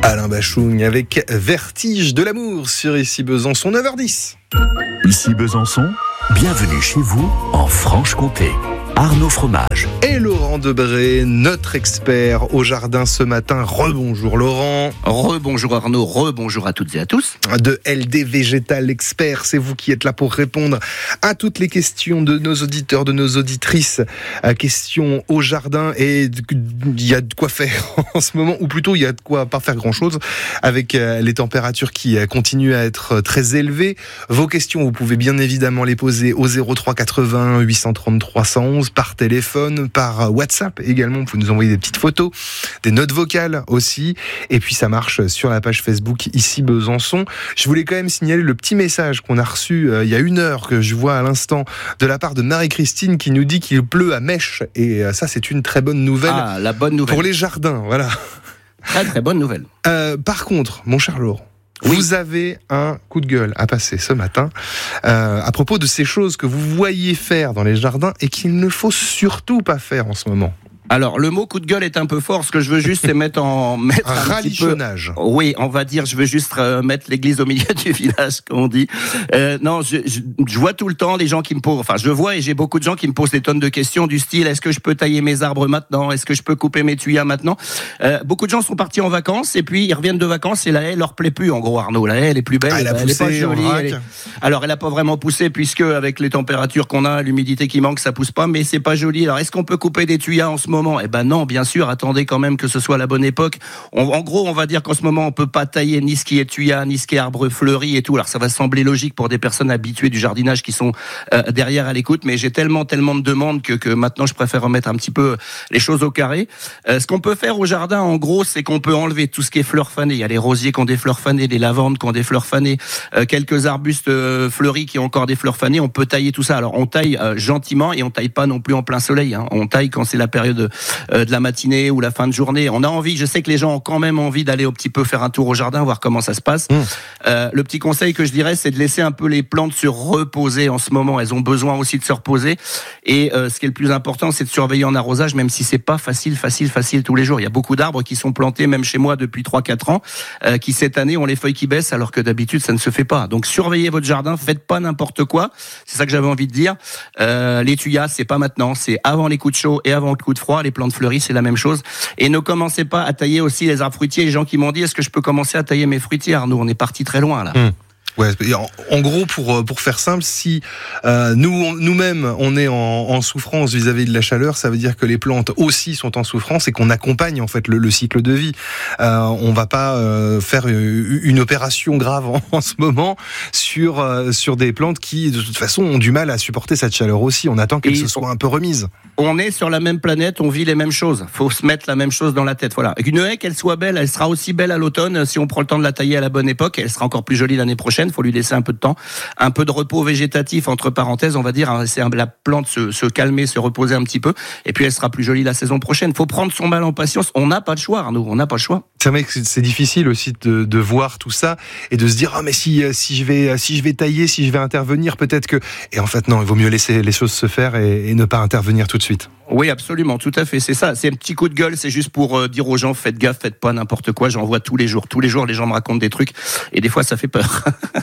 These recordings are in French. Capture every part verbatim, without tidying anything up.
Alain Bachung avec Vertige de l'amour sur Ici Besançon, neuf heures dix. Ici Besançon, bienvenue chez vous en Franche-Comté. Arnaud Fromage. Et Laurent Debré, notre expert au jardin ce matin. Rebonjour Laurent. Rebonjour Arnaud, rebonjour à toutes et à tous. De L D Végétal Expert, c'est vous qui êtes là pour répondre à toutes les questions de nos auditeurs, de nos auditrices. Questions au jardin, et il y a de quoi faire en ce moment, ou plutôt il y a de quoi pas faire grand chose avec les températures qui continuent à être très élevées. Vos questions, vous pouvez bien évidemment les poser au zéro trois quatre-vingts huit cent trente trois cent onze, par téléphone, par WhatsApp également. Vous pouvez nous envoyer des petites photos, des notes vocales aussi. Et puis ça marche sur la page Facebook Ici Besançon. Je voulais quand même signaler le petit message qu'on a reçu euh, il y a une heure, que je vois à l'instant, de la part de Marie-Christine, qui nous dit qu'il pleut à Mèche. Et euh, ça, c'est une très bonne nouvelle. Ah, la bonne nouvelle. Pour les jardins, voilà. Très très bonne nouvelle. Euh, par contre, mon cher Laurent, oui. Vous avez un coup de gueule à passer ce matin euh, à propos de ces choses que vous voyez faire dans les jardins et qu'il ne faut surtout pas faire en ce moment. Alors, le mot coup de gueule est un peu fort. Ce que je veux juste, c'est mettre en... Mettre un un ralichonnage. Petit peu, oui, on va dire, je veux juste euh, mettre l'église au milieu du village, comme on dit. Euh, non, je, je, je vois tout le temps les gens qui me posent... Enfin, je vois et j'ai beaucoup de gens qui me posent des tonnes de questions du style, est-ce que je peux tailler mes arbres maintenant? Est-ce que je peux couper mes tuyas maintenant? euh, Beaucoup de gens sont partis en vacances et puis ils reviennent de vacances et la haie leur plaît plus, en gros, Arnaud. La haie, elle est plus belle, ah, elle, a elle poussé, est pas jolie. Elle est... Alors, elle a pas vraiment poussé puisque avec les températures qu'on a, l'humidité qui manque, ça pousse pas, mais c'est pas joli. Alors, est-ce qu'on peut couper des tuyas en ce moment? Eh ben non, bien Bien sûr, attendez quand même que ce soit la bonne époque. On, en gros, on va dire qu'en ce moment, on peut pas tailler ni ce qui est tuya, ni ce qui est arbre fleuri et tout. Alors, ça va sembler logique pour des personnes habituées du jardinage qui sont euh, derrière à l'écoute, mais j'ai tellement, tellement de demandes que, que maintenant, je préfère remettre un petit peu les choses au carré. Euh, ce qu'on peut faire au jardin, en gros, c'est qu'on peut enlever tout ce qui est fleurs fanées. Il y a les rosiers qui ont des fleurs fanées, les lavandes qui ont des fleurs fanées, euh, quelques arbustes euh, fleuris qui ont encore des fleurs fanées. On peut tailler tout ça. Alors, on taille euh, gentiment et on taille pas non plus en plein soleil. Hein. On taille quand c'est la période euh, de la matinée ou la fin de journée. On a envie, je sais que les gens ont quand même envie d'aller un petit peu faire un tour au jardin, voir comment ça se passe. Mmh. Euh, le petit conseil que je dirais, c'est de laisser un peu les plantes se reposer en ce moment. Elles ont besoin aussi de se reposer. Et euh, ce qui est le plus important, c'est de surveiller en arrosage, même si c'est pas facile, facile, facile tous les jours. Il y a beaucoup d'arbres qui sont plantés, même chez moi, depuis trois quatre ans, euh, qui cette année ont les feuilles qui baissent, alors que d'habitude, ça ne se fait pas. Donc surveillez votre jardin, faites pas n'importe quoi. C'est ça que j'avais envie de dire. Euh, les tuyas, c'est pas maintenant, c'est avant les coups de chaud et avant le coup de froid. Les plantes fleuries, c'est la même chose. Et ne commencez pas à tailler aussi les arbres fruitiers. Les gens qui m'ont dit, est-ce que je peux commencer à tailler mes fruitiers, Arnaud? On est parti très loin là. Mmh. Ouais, en, en gros, pour pour faire simple, si euh, nous on, nous-mêmes on est en, en souffrance vis-à-vis de la chaleur, ça veut dire que les plantes aussi sont en souffrance et qu'on accompagne en fait le, le cycle de vie. Euh, on va pas euh, faire une opération grave en, en ce moment sur euh, sur des plantes qui de toute façon ont du mal à supporter cette chaleur aussi. On attend qu'elles et se soient un peu remises. On est sur la même planète, on vit les mêmes choses. Faut se mettre la même chose dans la tête. Voilà. Une haie, qu'elle soit belle, elle sera aussi belle à l'automne si on prend le temps de la tailler à la bonne époque. Elle sera encore plus jolie l'année prochaine. Faut lui laisser un peu de temps, un peu de repos végétatif entre parenthèses, on va dire. C'est la plante se, se calmer, se reposer un petit peu, et puis elle sera plus jolie la saison prochaine. Faut prendre son mal en patience. On n'a pas le choix, Arnaud. On n'a pas le choix. C'est vrai que c'est difficile aussi de, de voir tout ça et de se dire ah mais si si je vais si je vais tailler, si je vais intervenir, peut-être que. Et en fait non, il vaut mieux laisser les choses se faire et, et ne pas intervenir tout de suite. Oui, absolument, tout à fait, c'est ça. C'est un petit coup de gueule, c'est juste pour euh, dire aux gens, faites gaffe, faites pas n'importe quoi. J'en vois tous les jours, tous les jours, les gens me racontent des trucs et des fois, ça fait peur.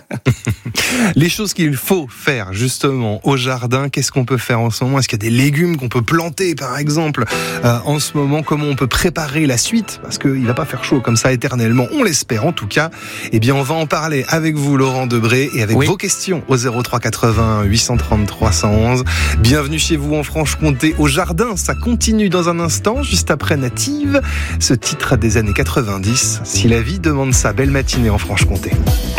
Les choses qu'il faut faire justement au jardin, qu'est-ce qu'on peut faire en ce moment? Est-ce qu'il y a des légumes qu'on peut planter, par exemple, euh, en ce moment? Comment on peut préparer la suite? Parce qu'il va pas faire chaud comme ça éternellement, on l'espère en tout cas. Eh bien, on va en parler avec vous, Laurent Debré, et avec oui. vos questions au zéro trois quatre-vingts huit cent trente trois cent onze. Bienvenue chez vous en Franche-Comté au jardin. Ça continue dans un instant, juste après Native, ce titre des années quatre-vingt-dix. Si la vie demande ça, belle matinée en Franche-Comté.